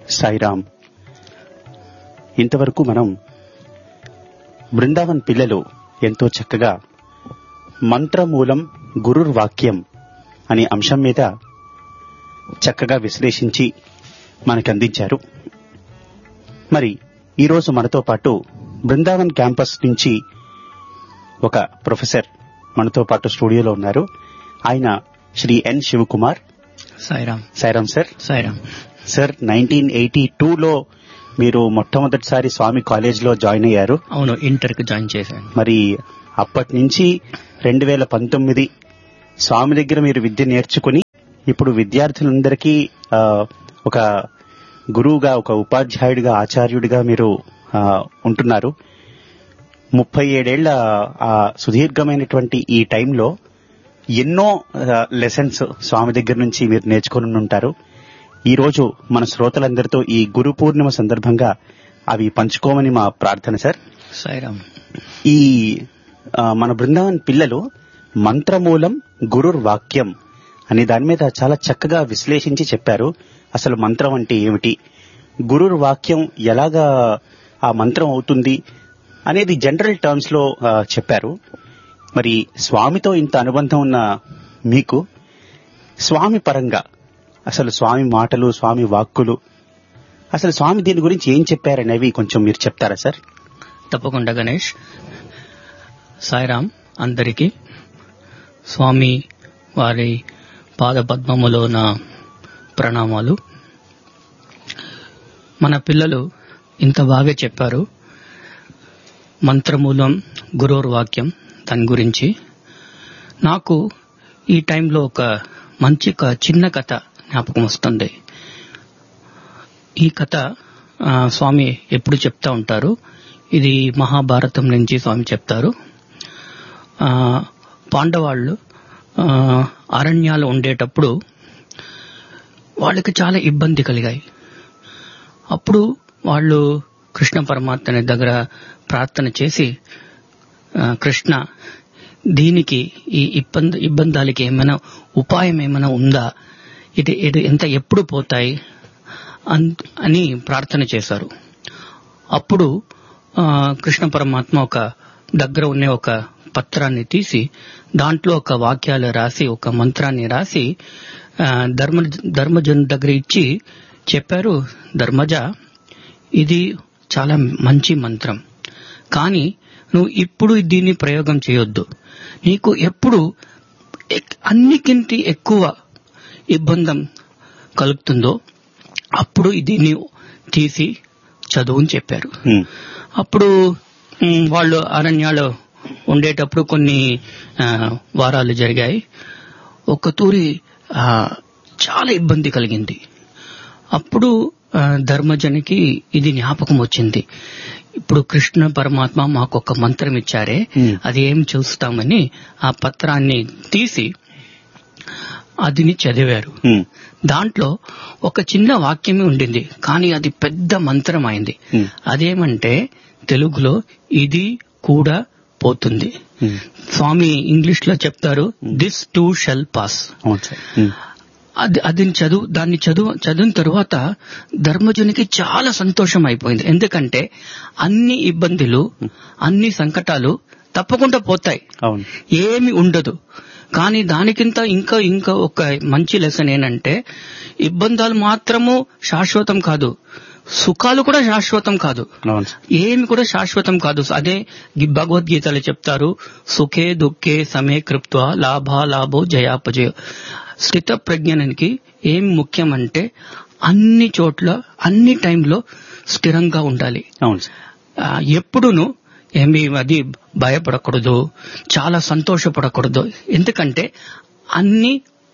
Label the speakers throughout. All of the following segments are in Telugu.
Speaker 1: సాయిరామ్. ఇంతవరకు మనం బృందావన్ పిల్లలు ఎంతో చక్కగా మంత్రమూలం గురుర్వాక్యం అనే అంశం మీద చక్కగా విశ్లేషించి మనకు అందించారు. మరి ఈరోజు మనతో పాటు బృందావన్ క్యాంపస్ నుంచి ఒక ప్రొఫెసర్ మనతో పాటు స్టూడియోలో ఉన్నారు. ఆయన శ్రీ ఎన్ శివకుమార్.
Speaker 2: సాయిరామ్.
Speaker 1: సాయిరామ్ సార్.
Speaker 2: సాయిరామ్
Speaker 1: సార్, 1982లో మీరు మొట్టమొదటిసారి స్వామి కాలేజ్లో జాయిన్ అయ్యారు.
Speaker 2: అవును, ఇంటర్కి జాయిన్ చేశాను.
Speaker 1: మరి అప్పటి నుంచి 2019 స్వామి దగ్గర మీరు విద్య నేర్చుకుని ఇప్పుడు విద్యార్థులందరికీ ఒక గురువుగా, ఒక ఉపాధ్యాయుడిగా, ఆచార్యుడిగా మీరు ఉంటున్నారు. 37 ఏళ్ల సుదీర్ఘమైనటువంటి ఈ టైంలో ఎన్నో లెసన్స్ స్వామి దగ్గర నుంచి మీరు నేర్చుకుని ఉంటారు. ఈ రోజు మన శ్రోతలందరితో ఈ గురు పూర్ణిమ సందర్భంగా అవి పంచుకోమని మా ప్రార్థన సార్.
Speaker 2: సాయిరామ్.
Speaker 1: ఈ మన బృందావన్ పిల్లలు మంత్రమూలం గురుర్వాక్యం అనే దాని మీద చాలా చక్కగా విశ్లేషించి చెప్పారు. అసలు మంత్రం అంటే ఏమిటి, గురుర్వాక్యం ఎలాగా ఆ మంత్రం అవుతుంది అనేది జనరల్ టర్మ్స్ లో చెప్పారు. మరి స్వామితో ఇంత అనుబంధం ఉన్న మీకు స్వామి పరంగా అసలు స్వామి మాటలు, స్వామి వాక్కులు, అసలు స్వామి దీని గురించి ఏం చెప్పారనేవి కొంచెం మీరు చెప్తారా సార్?
Speaker 2: తప్పకుండా గణేష్. సాయిరామ్ అందరికీ. స్వామి వారి పాద పద్మములో నా ప్రణామాలు. మన పిల్లలు ఇంత బాగా చెప్పారు. మంత్రమూలం గురుర్వాక్యం దాని గురించి. నాకు ఈ టైంలో ఒక మంచి చిన్న కథ జ్ఞాపకం వస్తుంది. ఈ కథ స్వామి ఎప్పుడు చెప్తా ఉంటారు. ఇది మహాభారతం నుంచి స్వామి చెప్తారు. పాండవాళ్ళు అరణ్యాలు ఉండేటప్పుడు వాళ్ళకి చాలా ఇబ్బంది కలిగాయి. అప్పుడు వాళ్ళు కృష్ణ పరమాత్మ దగ్గర ప్రార్థన చేసి, కృష్ణ దీనికి ఈ ఇబ్బందాలకి ఏమైనా ఉపాయం ఏమైనా ఉందా, ఇది ఎంత ఎప్పుడు పోతాయి అని ప్రార్థన చేశారు. అప్పుడు కృష్ణ పరమాత్మ ఒక దగ్గర ఉన్న ఒక పత్రాన్ని తీసి దాంట్లో ఒక వాక్యాలు రాసి, ఒక మంత్రాన్ని రాసి ధర్మజన్ దగ్గర ఇచ్చి చెప్పారు, ధర్మజ ఇది చాలా మంచి మంత్రం, కానీ నువ్వు ఇప్పుడు దీన్ని ప్రయోగం చేయొద్దు. నీకు ఎప్పుడు అన్నికింటి ఎక్కువ ఇబ్బంది కలుగుతుందో అప్పుడు దీన్ని తీసి చదువుని చెప్పారు. అప్పుడు వాళ్ళు అరణ్యాలు ఉండేటప్పుడు కొన్ని వారాలు జరిగాయి. ఒక తూరి చాలా ఇబ్బంది కలిగింది. అప్పుడు ధర్మజనికి ఇది జ్ఞాపకం వచ్చింది. ఇప్పుడు కృష్ణ పరమాత్మ మాకు ఒక మంత్రం ఇచ్చారే, అది ఏం చూస్తామని ఆ పత్రాన్ని తీసి అదిని చదివారు. దాంట్లో ఒక చిన్న వాక్యమే ఉండింది, కానీ అది పెద్ద మంత్రం అయింది. అదేమంటే తెలుగులో ఇది కూడా పోతుంది. స్వామి ఇంగ్లీష్ లో చెప్తారు, దిస్ టూ షెల్ పాస్. అది దాన్ని చదివిన తరువాత ధర్మజునికి చాలా సంతోషం అయిపోయింది. ఎందుకంటే అన్ని ఇబ్బందులు, అన్ని సంకటాలు తప్పకుండా పోతాయి, ఏమి ఉండదు. కానీ దానికింత ఇంకా ఒక మంచి లెసన్ ఏంటంటే, ఇబ్బందాలు మాత్రము శాశ్వతం కాదు, సుఖాలు కూడా శాశ్వతం కాదు, ఏమి కూడా శాశ్వతం కాదు. అదే భగవద్గీతలో చెప్తారు, సుఖే దుఃఖే సమే కృప్త్వా లాభో జయాపజయ. స్థిత ప్రజ్ఞానికి ఏం ముఖ్యమంటే అన్ని చోట్ల అన్ని టైంలో స్థిరంగా ఉండాలి. ఎప్పుడును ఏమి అది భయపడకూడదు, చాలా సంతోషపడకూడదు. ఎందుకంటే అన్ని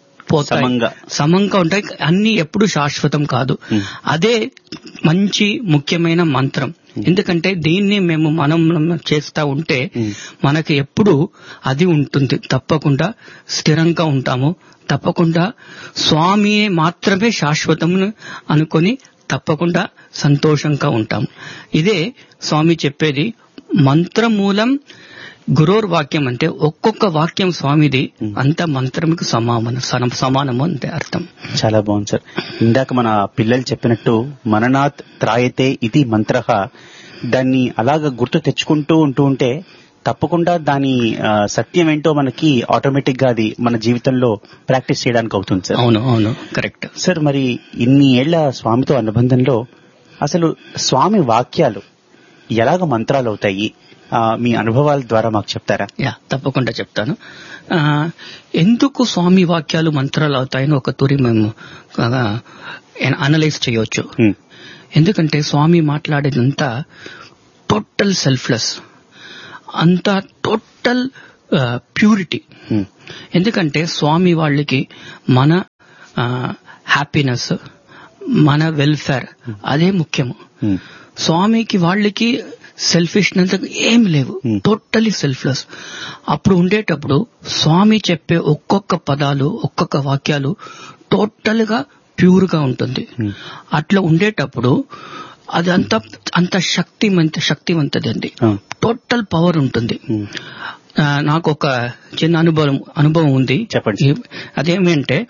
Speaker 2: సమంగా ఉంటాయి, అన్ని ఎప్పుడు శాశ్వతం కాదు. అదే మంచి ముఖ్యమైన మంత్రం. ఎందుకంటే దీన్ని మనం చేస్తా ఉంటే మనకి ఎప్పుడు అది ఉంటుంది, తప్పకుండా స్థిరంగా ఉంటాము, తప్పకుండా స్వామి మాత్రమే శాశ్వతం అనుకొని తప్పకుండా సంతోషంగా ఉంటాం. ఇదే స్వామి చెప్పేది, మంత్రమూలం గురోర్ వాక్యం అంటే ఒక్కొక్క వాక్యం స్వామిది అంత మంత్రంకి సమానము అంటే అర్థం.
Speaker 1: చాలా బాగుంది సార్. ఇందాక మన పిల్లలు చెప్పినట్టు మననాత్ త్రాయతే ఇది మంత్రః, దాన్ని అలాగ గుర్తు తెచ్చుకుంటూ ఉంటే తప్పకుండా దాని సత్యం ఏంటో మనకి ఆటోమేటిక్ గా అది మన జీవితంలో ప్రాక్టీస్ చేయడానికి అవుతుంది సార్.
Speaker 2: అవును అవును, కరెక్ట్
Speaker 1: సార్. మరి ఇన్ని ఏళ్ల స్వామితో అనుబంధంలో అసలు స్వామి వాక్యాలు ఎలాగ మంత్రాలు అవుతాయి, మీ అనుభవాల ద్వారా మాకు చెప్తారా?
Speaker 2: తప్పకుండా చెప్తాను. ఎందుకు స్వామి వాక్యాలు మంత్రాలు అవుతాయని ఒక తూరి మేము అనలైజ్ చేయవచ్చు. ఎందుకంటే స్వామి మాట్లాడేదంతా టోటల్ సెల్ఫ్లెస్, అంతా టోటల్ ప్యూరిటీ. ఎందుకంటే స్వామి వాళ్ళకి మన హ్యాపీనెస్, మన వెల్ఫేర్ అదే ముఖ్యము. స్వామికి వాళ్ళకి సెల్ఫిష్నెస్ ఏం లేవు, టోటలీ సెల్ఫ్లెస్. అప్పుడు ఉండేటప్పుడు స్వామి చెప్పే ఒక్కొక్క పదాలు, ఒక్కొక్క వాక్యాలు టోటల్ గా ప్యూర్ గా ఉంటుంది. అట్లా ఉండేటప్పుడు అది అంత శక్తివంతదండి, టోటల్ పవర్ ఉంటుంది. నాకు ఒక చిన్న అనుభవం ఉంది,
Speaker 1: చెప్పండి.
Speaker 2: అదేమంటే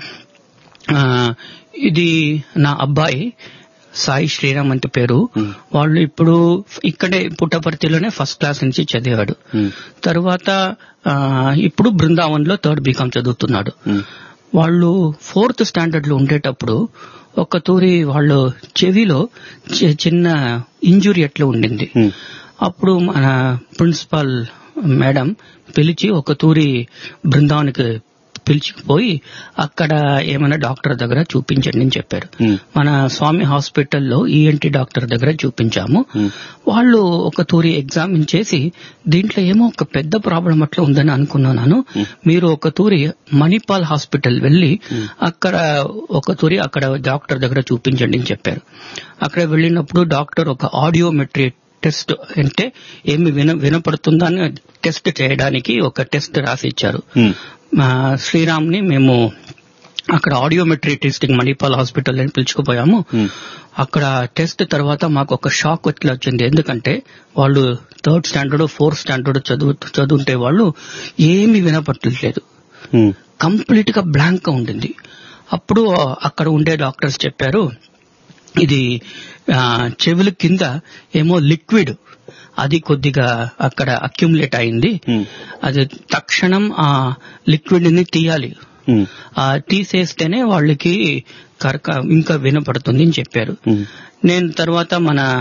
Speaker 2: ఇది నా అబ్బాయి సాయి శ్రీరామ్ అంటే పేరు. వాళ్ళు ఇప్పుడు ఇక్కడే పుట్టపర్తిలోనే ఫస్ట్ క్లాస్ నుంచి చదివాడు. తర్వాత ఇప్పుడు బృందావన్ లో 3rd BCom చదువుతున్నాడు. వాళ్ళు 4th స్టాండర్డ్ లో ఉండేటప్పుడు ఒక తూరి వాళ్ళు చెవిలో చిన్న ఇంజురీ ఎట్లా ఉండింది. అప్పుడు మన ప్రిన్సిపాల్ మేడం పిలిచి ఒక తూరి బృందావన్కి పిలిచిపోయి అక్కడ ఏమైనా డాక్టర్ దగ్గర చూపించండి అని చెప్పారు. మన స్వామి హాస్పిటల్లో ఈఎన్టీ డాక్టర్ దగ్గర చూపించాము. వాళ్ళు ఒక తూరి ఎగ్జామిన్ చేసి దీంట్లో ఏమో ఒక పెద్ద ప్రాబ్లం అట్లా ఉందని అనుకున్నాను, మీరు ఒక తూరి మణిపాల్ హాస్పిటల్ వెళ్లి అక్కడ ఒక తూరి అక్కడ డాక్టర్ దగ్గర చూపించండి అని చెప్పారు. అక్కడ వెళ్ళినప్పుడు డాక్టర్ ఒక ఆడియోమెట్రీ టెస్ట్ అంటే ఏమి వినపడుతుందా అని టెస్ట్ చేయడానికి ఒక టెస్ట్ రాసి ఇచ్చారు. శ్రీరామ్ ని మేము అక్కడ ఆడియోమెట్రీ టెస్టింగ్ మణిపాల్ హాస్పిటల్ అని పిలుచుకుపోయాము. అక్కడ టెస్ట్ తర్వాత మాకు ఒక షాక్ ఎట్లా వచ్చింది. ఎందుకంటే వాళ్ళు 3rd స్టాండర్డ్ 4th స్టాండర్డ్ చదువుంటే వాళ్ళు ఏమీ వినపట్టలేదు, కంప్లీట్ గా బ్లాంక్ గా ఉండింది. అప్పుడు అక్కడ ఉండే డాక్టర్స్ చెప్పారు, ఇది చెవుల కింద ఏమో లిక్విడ్ అది కొద్దిగా అక్కడ అక్యుములేట్ అయింది, అది తక్షణం ఆ లిక్విడ్ ని తీయాలి, తీసేస్తేనే వాళ్ళకి ఇంకా వినపడుతుంది అని చెప్పారు. నేను తర్వాత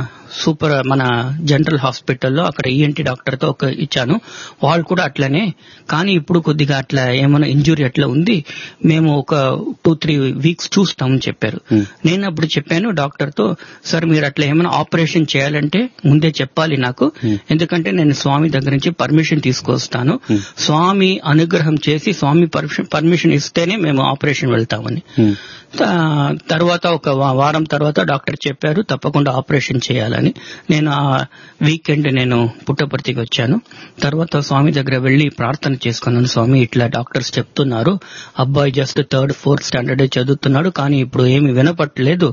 Speaker 2: మన జనరల్ హాస్పిటల్లో అక్కడ ఈఎన్టీ డాక్టర్ తో ఒక ఇచ్చాను. వాళ్ళు కూడా అట్లనే, కానీ ఇప్పుడు కొద్దిగా అట్లా ఏమైనా ఇంజురీ అట్లా ఉంది, మేము ఒక 2-3 వీక్స్ చూస్తామని చెప్పారు. నేను అప్పుడు చెప్పాను డాక్టర్ తో, సార్ మీరు అట్లా ఏమైనా ఆపరేషన్ చేయాలంటే ముందే చెప్పాలి నాకు, ఎందుకంటే నేను స్వామి దగ్గర నుంచి పర్మిషన్ తీసుకొస్తాను, స్వామి అనుగ్రహం చేసి స్వామి పర్మిషన్ ఇస్తేనే మేము ఆపరేషన్ వెళ్తామని. తర్వాత ఒక వారం తర్వాత డాక్టర్ చెప్పారు తప్పకుండా ఆపరేషన్ చేయాలని. నేను ఆ వీకెండ్ నేను పుట్టపర్తికి వచ్చాను. తర్వాత స్వామి దగ్గర వెళ్లి ప్రార్థన చేసుకున్నాను, స్వామి ఇట్లా డాక్టర్స్ చెప్తున్నారు అబ్బాయి జస్ట్ 3rd 4th స్టాండర్డ్ చదువుతున్నాడు, కానీ ఇప్పుడు ఏమి వినపట్టలేదు,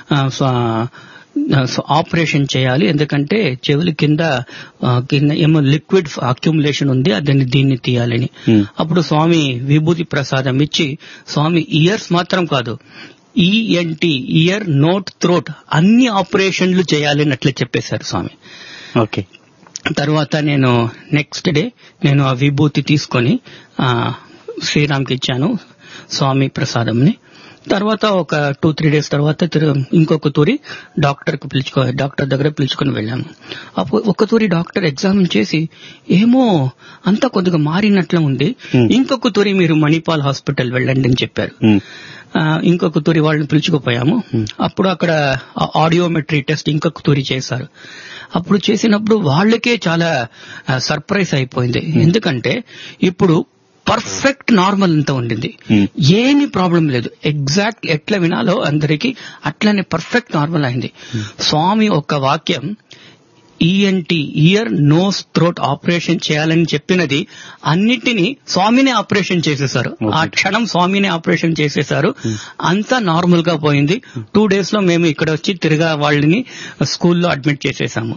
Speaker 2: ఆపరేషన్ చేయాలి, ఎందుకంటే చెవుల కింద ఏమో లిక్విడ్ అక్యుములేషన్ ఉంది, దీన్ని తీయాలని. అప్పుడు స్వామి విభూతి ప్రసాదం ఇచ్చి, స్వామి ఇయర్స్ మాత్రం కాదు, ఈఎన్టీ ఇయర్ నోట్ థ్రోట్ అన్ని ఆపరేషన్లు చేయాలని అట్లా చెప్పేశారు స్వామి.
Speaker 1: ఓకే.
Speaker 2: తర్వాత నేను నెక్స్ట్ డే నేను ఆ విభూతి తీసుకొని శ్రీరామ్కి ఇచ్చాను స్వామి ప్రసాదంని. తర్వాత ఒక 2-3 డేస్ తర్వాత ఇంకొక తూరి డాక్టర్ దగ్గర పిలుచుకొని వెళ్ళాము. అప్పుడు ఒక తూరి డాక్టర్ ఎగ్జామిన్ చేసి ఏమో అంతా కొద్దిగా మారినట్లా ఉంది, ఇంకొక తూరి మీరు మణిపాల్ హాస్పిటల్ వెళ్ళండి అని చెప్పారు. ఇంకొక తూరి వాళ్ళని పిలుచుకుపోయాము. అప్పుడు అక్కడ ఆడియోమెట్రీ టెస్ట్ ఇంకొక తూరి చేశారు. అప్పుడు చేసినప్పుడు వాళ్ళకే చాలా సర్ప్రైజ్ అయిపోయింది, ఎందుకంటే ఇప్పుడు పర్ఫెక్ట్ నార్మల్ అంతా ఉండింది, ఏమీ ప్రాబ్లం లేదు, ఎగ్జాక్ట్ ఎట్లా వినాలో అందరికీ అట్లనే పర్ఫెక్ట్ నార్మల్ అయింది. స్వామి ఒక వాక్యం ENT year nose throat operation చేయాలని చెప్పినది అన్నిటినీ స్వామినే ఆపరేషన్ చేసేశారు. ఆ క్షణం స్వామినే ఆపరేషన్ చేసేశారు, అంతా నార్మల్ గా పోయింది. 2 days లో మేము ఇక్కడ వచ్చి తిరిగా వాళ్ళని స్కూల్లో అడ్మిట్ చేసేసాము.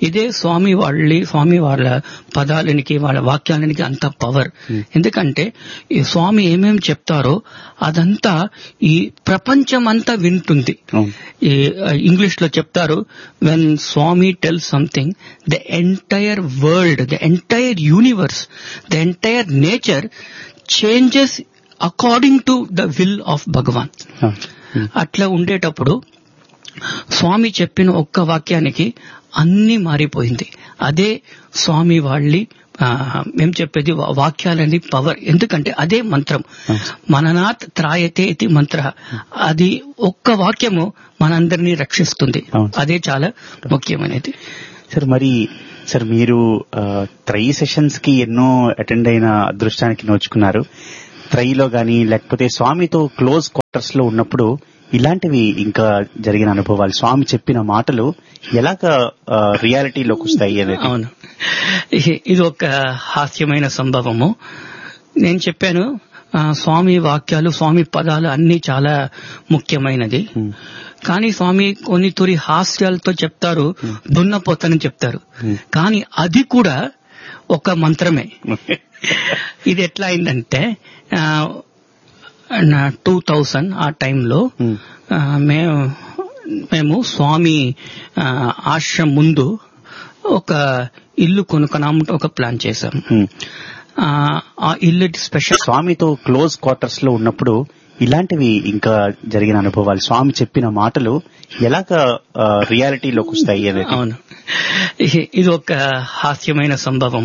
Speaker 2: ఇదే స్వామి వాళ్ళ పదాలనికి వాళ్ళ వాక్యాలనికి అంత పవర్. ఎందుకంటే ఈ స్వామి ఏమేమి చెప్తారో అదంతా ఈ ప్రపంచం అంతా వింటుంది. ఈ ఇంగ్లీష్ లో చెప్తారు, when Swamy tell something, the entire world, the entire universe, the entire nature changes according to the will of భగవాన్. అట్లా ఉండేటప్పుడు స్వామి చెప్పిన ఒక్క వాక్యానికి అన్ని మారిపోయింది. అదే స్వామి మేము చెప్పేది వాక్యాలని పవర్. ఎందుకంటే అదే మంత్రం, మననాత్ త్రాయతే ఇది మంత్ర. అది ఒక్క వాక్యము మనందరినీ రక్షిస్తుంది. అదే చాలా ముఖ్యమైనది.
Speaker 1: సార్ మీరు త్రై సెషన్స్ కి ఎన్నో అటెండ్ అయిన అదృష్టానికి నోచుకున్నారు. త్రైలో గానీ లేకపోతే స్వామితో క్లోజ్ క్వార్టర్స్ లో ఉన్నప్పుడు ఇలాంటివి ఇంకా జరిగిన అనుభవాలు, స్వామి చెప్పిన మాటలు ఎలాగ రియాలిటీలోకి వస్తాయి అనేది?
Speaker 2: అవును, ఇది ఒక హాస్యమైన సంభవము. నేను చెప్పాను, స్వామి వాక్యాలు, స్వామి పదాలు అన్ని చాలా ముఖ్యమైనది. కానీ స్వామి కొన్ని తొలి హాస్యాలతో చెప్తారు, దున్నపోతని చెప్తారు. కానీ అది కూడా ఒక మంత్రమే. ఇది ఎట్లా అయిందంటే 2000 ఆ టైంలో మేము స్వామి ఆశ్రమం ముందు ఒక ఇల్లు కొనుక్కున్నామంటే ఒక ప్లాన్ చేశాం. ఆ ఇల్లు స్పెషల్.
Speaker 1: స్వామితో క్లోజ్ క్వార్టర్స్ లో ఉన్నప్పుడు ఇలాంటివి ఇంకా జరిగిన అనుభవాలు, స్వామి చెప్పిన మాటలు ఎలాగ రియాలిటీలోకి వస్తాయి అనేది?
Speaker 2: అవును, ఇది ఒక హాస్యమైన సంభవం.